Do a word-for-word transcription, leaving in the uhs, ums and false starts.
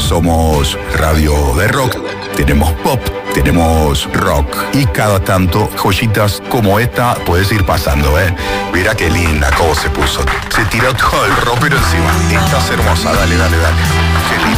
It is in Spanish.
somos radio de rock, tenemos pop, tenemos rock y cada tanto joyitas como esta puedes ir pasando, ¿eh? Mira qué linda cómo se puso. Se tiró todo el ropero encima. Estás hermosa, dale, dale, dale. Qué linda.